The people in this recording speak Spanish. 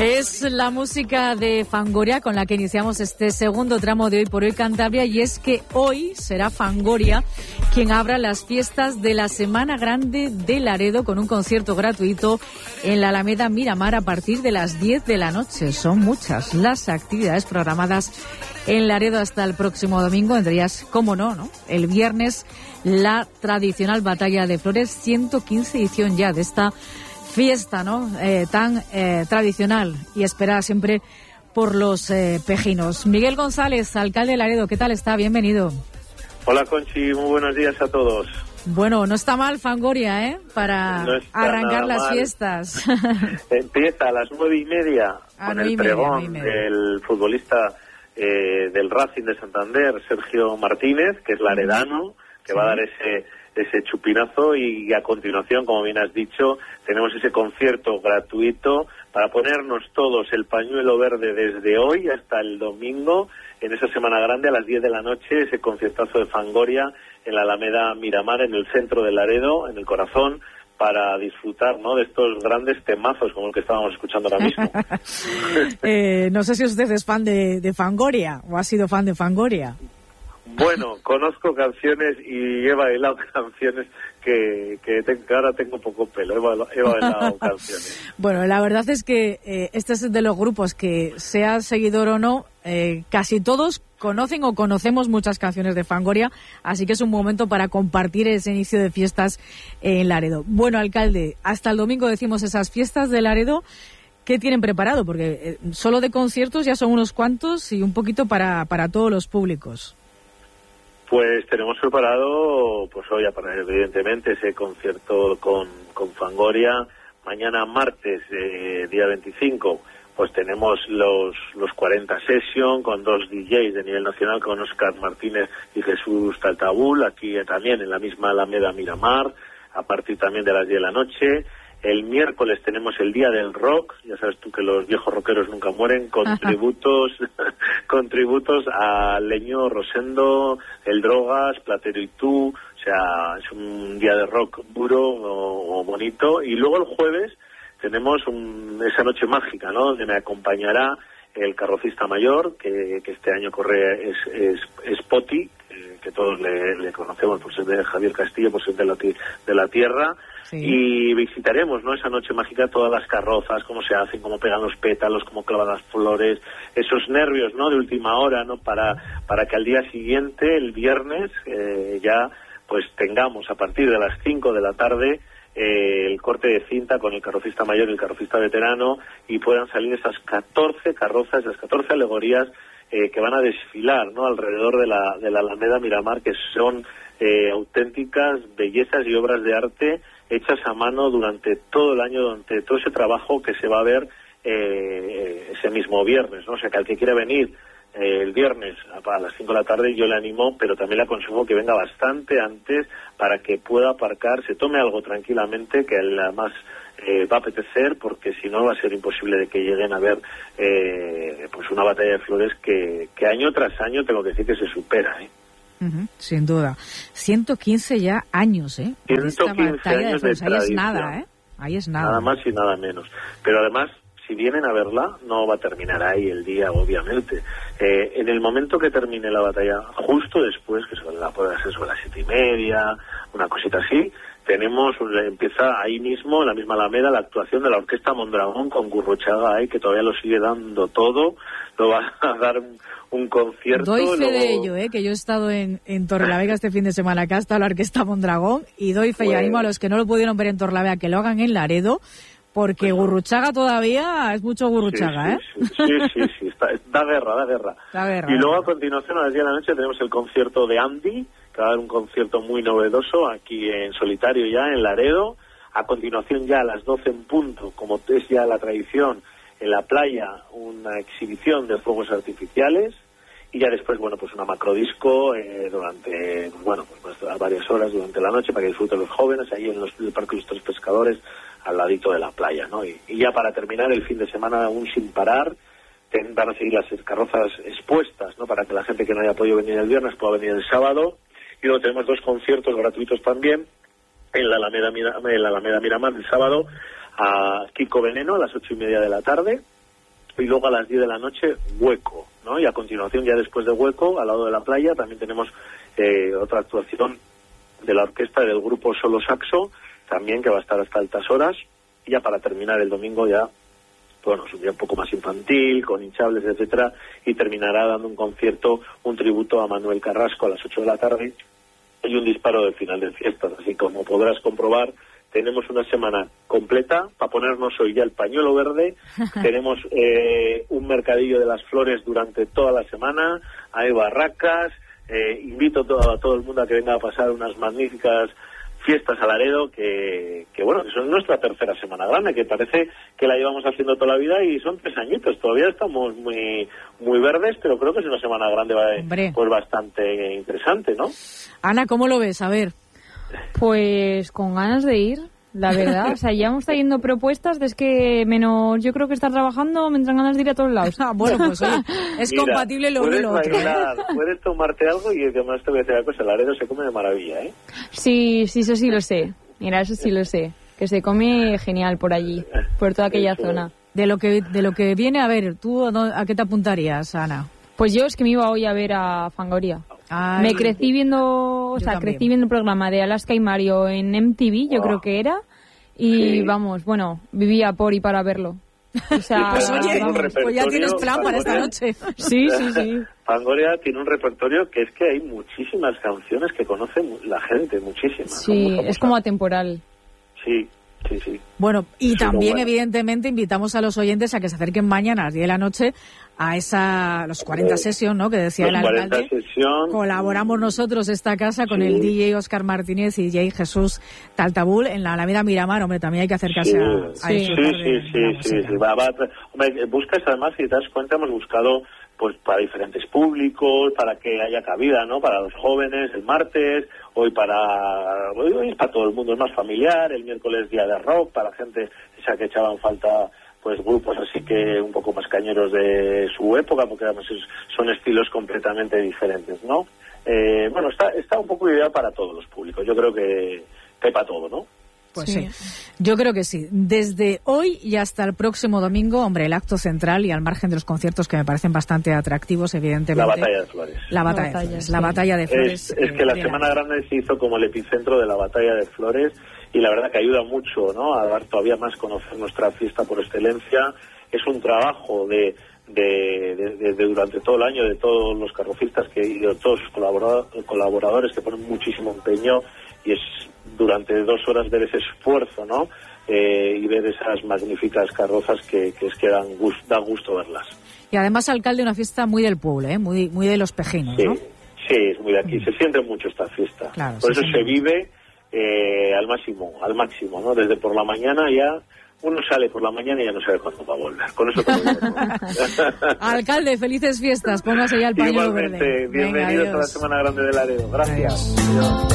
Es la música de Fangoria con la que iniciamos este segundo tramo de Hoy por Hoy Cantabria, y es que hoy será Fangoria quien abra las fiestas de la Semana Grande de Laredo con un concierto gratuito en la Alameda Miramar a partir de las 10 de la noche. Son muchas las actividades programadas en Laredo hasta el próximo domingo, entre ellas, cómo no, el viernes, la tradicional Batalla de Flores, 115 edición ya de esta fiesta, tan tradicional y esperada siempre por los pejinos. Miguel González, alcalde de Laredo, ¿qué tal está? Bienvenido. Hola, Conchi, muy buenos días a todos. Bueno, no está mal Fangoria, para arrancar las fiestas. Empieza a las 9:30 con el pregón del futbolista del Racing de Santander, Sergio Martínez, que es laredano, que va a dar ese chupinazo, y a continuación, como bien has dicho, tenemos ese concierto gratuito para ponernos todos el pañuelo verde desde hoy hasta el domingo, en esa Semana Grande a las 10 de la noche, ese conciertazo de Fangoria en la Alameda Miramar, en el centro de Laredo, en el corazón, para disfrutar, de estos grandes temazos como el que estábamos escuchando ahora mismo. No sé si usted es fan de Fangoria o ha sido fan de Fangoria. Bueno, conozco canciones y he bailado canciones que ahora tengo poco pelo, he bailado canciones. Bueno, la verdad es que este es de los grupos que, sea seguidor o no, casi todos conocen o conocemos muchas canciones de Fangoria, así que es un momento para compartir ese inicio de fiestas en Laredo. Bueno, alcalde, hasta el domingo decimos esas fiestas de Laredo. ¿Qué tienen preparado? Porque solo de conciertos ya son unos cuantos y un poquito para todos los públicos. Pues tenemos preparado, hoy, evidentemente, ese concierto con Fangoria. Mañana martes, día 25, pues tenemos los 40 Session con 2 DJs de nivel nacional, con Óscar Martínez y Jesús Taltabul, aquí también en la misma Alameda Miramar, a partir también de las 10 de la noche. El miércoles tenemos el Día del Rock, ya sabes tú que los viejos rockeros nunca mueren, con tributos a Leño, Rosendo, El Drogas, Platero y Tú, o sea, es un día de rock duro o bonito. Y luego el jueves tenemos esa noche mágica, donde me acompañará el carrocista mayor, que este año corre es Poti, que todos le conocemos por ser de Javier Castillo, por ser de la tierra. Sí. Y visitaremos, esa noche mágica, todas las carrozas, cómo se hacen, cómo pegan los pétalos, cómo clavan las flores, esos nervios, de última hora, para que al día siguiente, el viernes, ya pues tengamos a partir de las 5 de la tarde el corte de cinta con el carrocista mayor y el carrocista veterano, y puedan salir esas 14 carrozas, esas 14 alegorías que van a desfilar, alrededor de la Alameda Miramar, que son auténticas bellezas y obras de arte hechas a mano durante todo el año, durante todo ese trabajo que se va a ver ese mismo viernes, O sea, que al que quiera venir el viernes a las 5 de la tarde, yo le animo, pero también le aconsejo que venga bastante antes para que pueda aparcar, se tome algo tranquilamente, que además va a apetecer, porque si no va a ser imposible de que lleguen a ver pues una batalla de flores que año tras año tengo que decir que se supera, Sin duda. 115 ya años, 115 años de tradición. Ahí es nada, Ahí es nada. Nada más y nada menos. Pero además, si vienen a verla, no va a terminar ahí el día, obviamente. En el momento que termine la batalla, justo después, que puede ser sobre las 7:30, una cosita así, empieza ahí mismo, en la misma Alameda, la actuación de la Orquesta Mondragón con Gurruchaga ahí, que todavía lo sigue dando todo, lo va a dar un concierto. Doy fe de ello, que yo he estado en Torrelavega este fin de semana, que ha estado la Orquesta Mondragón, y doy fe y animo a los que no lo pudieron ver en Torrelavega que lo hagan en Laredo, porque Gurruchaga todavía es mucho Gurruchaga, Sí, da guerra. Y luego a continuación, a las 10 de la noche, tenemos el concierto de Andy, que va a dar un concierto muy novedoso aquí en solitario ya en Laredo. A continuación, ya a las 12 en punto, como es ya la tradición, en la playa, una exhibición de fuegos artificiales, y ya después, pues una macrodisco durante, varias horas durante la noche para que disfruten los jóvenes ahí en el Parque de los Tres Pescadores, al ladito de la playa, Y ya para terminar el fin de semana, aún sin parar, van a seguir las carrozas expuestas, para que la gente que no haya podido venir el viernes pueda venir el sábado. Y luego tenemos 2 conciertos gratuitos también en la Alameda Miramar el sábado, a Kiko Veneno a las 8:30 de la tarde, y luego a las 10 de la noche Hueco, ¿no? Y a continuación, ya después de Hueco, al lado de la playa, también tenemos otra actuación de la orquesta del grupo Solo Saxo, también, que va a estar hasta altas horas. Y ya para terminar el domingo ya, bueno, es un día un poco más infantil, con hinchables, etcétera, y terminará dando un concierto, un tributo a Manuel Carrasco a las 8 de la tarde y un disparo del final de fiestas. Así como podrás comprobar, tenemos una semana completa para ponernos hoy ya el pañuelo verde. Tenemos un mercadillo de las flores durante toda la semana, hay barracas, invito a todo el mundo a que venga a pasar unas magníficas fiestas a Laredo, que bueno, que son nuestra tercera semana grande, que parece que la llevamos haciendo toda la vida y son 3 añitos, todavía estamos muy verdes, pero creo que es una semana grande pues bastante interesante, ¿no? Ana, ¿cómo lo ves? A ver. Pues con ganas de ir, la verdad. O sea, ya me está yendo propuestas, es que menos yo creo que estar trabajando me entran ganas de ir a todos lados. Bueno, pues oye, es mira, compatible lo uno y lo otro. Puedes tomarte algo y además te voy a decir una cosa, el Laredo se come de maravilla, ¿eh? Sí, eso sí lo sé. Mira, eso sí lo sé. Que se come genial por allí, por toda aquella zona. De lo que viene, a ver, ¿tú a qué te apuntarías, Ana? Pues yo es que me iba hoy a ver a Fangoria. Ay, me crecí viendo, crecí viendo el programa de Alaska y Mario en MTV, yo creo que era, y sí, vamos, bueno, vivía por y para verlo. O sea, pues oye, pues ya tienes plan para esta noche. Sí. Fangoria tiene un repertorio que es que hay muchísimas canciones que conoce la gente, muchísimas. Sí, es como atemporal. Sí. Bueno, y también, evidentemente, invitamos a los oyentes a que se acerquen mañana a las 10 de la noche a los 40 Session, ¿no?, que decía el alcalde. Colaboramos nosotros, esta casa, con el DJ Óscar Martínez y DJ Jesús Taltabul en la Alameda Miramar. Hombre, también hay que acercarse a disfrutar de Hombre, buscas, además, si te das cuenta, hemos buscado pues para diferentes públicos, para que haya cabida, ¿no?, para los jóvenes el martes, hoy es para todo el mundo, es más familiar, el miércoles día de rock, para la gente esa que echaban falta, pues grupos así que un poco más cañeros de su época, porque además son estilos completamente diferentes, ¿no? Bueno, está un poco ideal para todos los públicos, yo creo que hay para todo, ¿no? Pues sí, yo creo que sí. Desde hoy y hasta el próximo domingo, hombre, el acto central, y al margen de los conciertos que me parecen bastante atractivos, evidentemente. La Batalla de Flores. La Batalla de Flores. Es que la Semana Grande se hizo como el epicentro de la Batalla de Flores, y la verdad que ayuda mucho, ¿no?, a dar todavía más conocer nuestra fiesta por excelencia. Es un trabajo de durante todo el año de todos los carrofistas y de todos sus colaboradores que ponen muchísimo empeño, y es durante 2 horas ver ese esfuerzo, ¿no?, y ver esas magníficas carrozas que da gusto verlas. Y además, alcalde, una fiesta muy del pueblo, muy de los pejinos, ¿no? Sí, es muy de aquí, se siente mucho esta fiesta. Claro, por eso se vive al máximo, ¿no? Desde por la mañana ya, uno sale por la mañana y ya no sabe cuándo va a volver. Con eso te digo. Alcalde, felices fiestas, póngase ya el pañuelo verde. Igualmente, bienvenidos a la Semana Grande de Laredo. Gracias. Adiós.